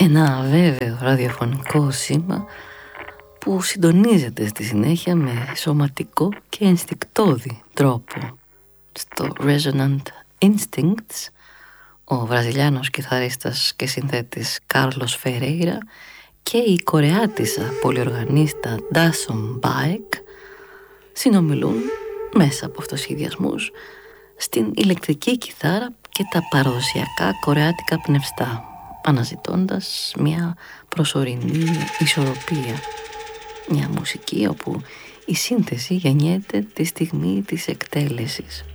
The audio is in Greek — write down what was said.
Ένα αβέβαιο ραδιοφωνικό σήμα που συντονίζεται στη συνέχεια με σωματικό και ενστικτώδη τρόπο. Στο Resonant Instincts, ο βραζιλιάνος κιθαρίστας και συνθέτης Κάρλος Φερέιρα και η κορεάτισσα πολυοργανίστα Ντάσον Μπάεκ συνομιλούν μέσα από αυτοσχεδιασμούς στην ηλεκτρική κιθάρα και τα παραδοσιακά κορεάτικα πνευστά, αναζητώντας μια προσωρινή ισορροπία. Μια μουσική όπου η σύνθεση γεννιέται τη στιγμή της εκτέλεσης.